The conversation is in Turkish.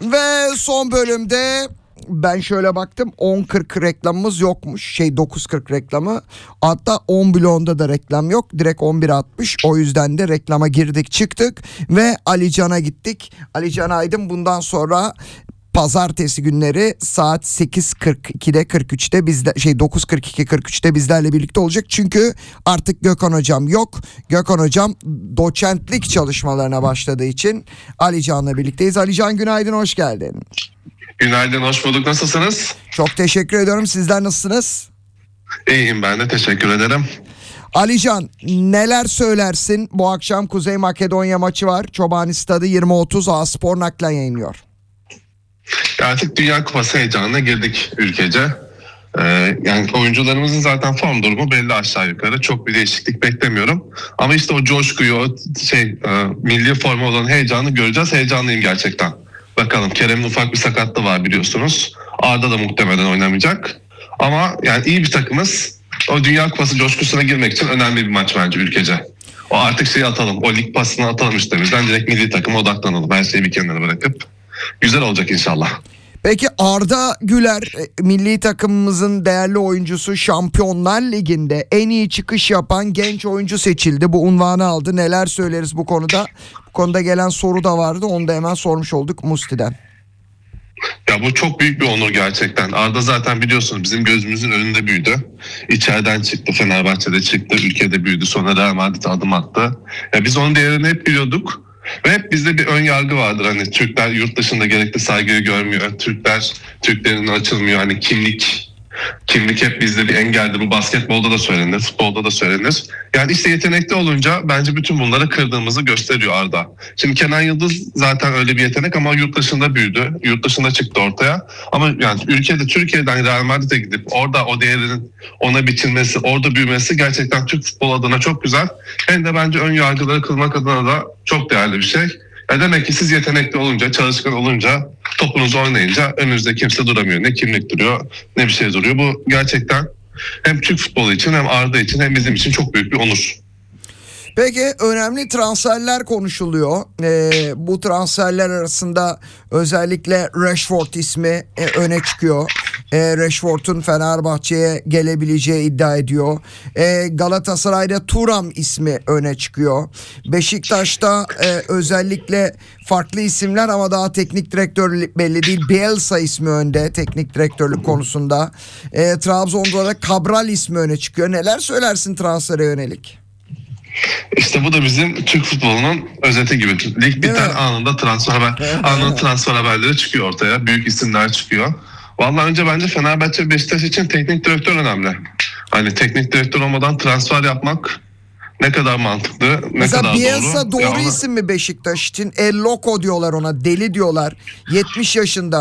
Ve son bölümde ben şöyle baktım, 10.40 reklamımız yokmuş. 9.40 reklamı. Hatta 10 bloğunda da reklam yok. Direkt 11.60. O yüzden de reklama girdik çıktık ve Ali Can'a gittik. Ali Can Aydın bundan sonra pazartesi günleri saat 8.42'de 43'te bizde 9.42-43'te bizlerle birlikte olacak. Çünkü artık Gökhan Hocam yok. Gökhan Hocam doçentlik çalışmalarına başladığı için Ali Can'la birlikteyiz. Ali Can, günaydın, hoş geldin. Günaydın, hoş bulduk. Nasılsınız? Çok teşekkür ediyorum. Sizler nasılsınız? İyiyim, ben de teşekkür ederim. Alican, neler söylersin? Bu akşam Kuzey Makedonya maçı var. Çobani Stadı 20.30 A-Spor naklen yayınlıyor. Artık Dünya Kupası heyecanına girdik ülkece. Yani oyuncularımızın zaten form durumu belli aşağı yukarı. Çok bir değişiklik beklemiyorum. Ama işte o coşkuyu, milli forma olan heyecanı göreceğiz. Heyecanlıyım gerçekten. Bakalım, Kerem'in ufak bir sakatlığı var biliyorsunuz. Arda da muhtemelen oynamayacak. Ama yani iyi bir takımız. O Dünya Kupası coşkusuna girmek için önemli bir maç bence ülkece. O artık atalım. O lig pasını atalım işte bizden. Direkt milli takıma odaklanalım. Her şeyi bir kenara bırakıp. Güzel olacak inşallah. Peki Arda Güler, milli takımımızın değerli oyuncusu, Şampiyonlar Ligi'nde en iyi çıkış yapan genç oyuncu seçildi. Bu unvanı aldı. Neler söyleriz bu konuda? Bu konuda gelen soru da vardı. Onu da hemen sormuş olduk Musti'den. Ya bu çok büyük bir onur gerçekten. Arda zaten biliyorsunuz bizim gözümüzün önünde büyüdü. İçeriden çıktı, Fenerbahçe'de çıktı, ülkede büyüdü. Sonra Real Madrid'e adım attı. Ya biz onun değerini hep biliyorduk. Ve hep bizde bir ön yargı vardır. Hani Türkler yurt dışında gerekli saygıyı görmüyor. Türklerin açılmıyor. Hani kimlik hep bizde bir engeldir. Bu basketbolda da söylenir, futbolda da söylenir. Yani işte yetenekli olunca bence bütün bunları kırdığımızı gösteriyor Arda. Şimdi Kenan Yıldız zaten öyle bir yetenek ama yurt dışında büyüdü. Yurt dışında çıktı ortaya. Ama yani Türkiye'den Real Madrid'e gidip orada o değerinin ona biçilmesi, orada büyümesi gerçekten Türk futbol adına çok güzel. Hem de bence ön yargıları kırmak adına da çok değerli bir şey. Demek ki siz yetenekli olunca, çalışkan olunca, topunuzu oynayınca önünüzde kimse duramıyor. Ne kimlik duruyor, ne bir şey duruyor. Bu gerçekten hem Türk futbolu için hem Arda için hem bizim için çok büyük bir onur. Peki, önemli transferler konuşuluyor. Bu transferler arasında özellikle Rashford ismi öne çıkıyor. Rashford'un Fenerbahçe'ye gelebileceği iddia ediyor. Galatasaray'da Thuram ismi öne çıkıyor. Beşiktaş'ta özellikle farklı isimler ama daha teknik direktör belli değil. Bielsa ismi önde teknik direktörlük konusunda. Trabzon'da da Cabral ismi öne çıkıyor. Neler söylersin transfere yönelik? İşte bu da bizim Türk futbolunun özeti gibi. Lig biter anında transfer haberleri çıkıyor ortaya. Büyük isimler çıkıyor. Vallahi önce bence Fenerbahçe Beşiktaş için teknik direktör önemli. Hani teknik direktör olmadan transfer yapmak ne kadar mantıklı, ne mesela kadar doğru. Bielsa doğru isim mi Beşiktaş için? El Loco diyorlar ona, deli diyorlar. 70 yaşında.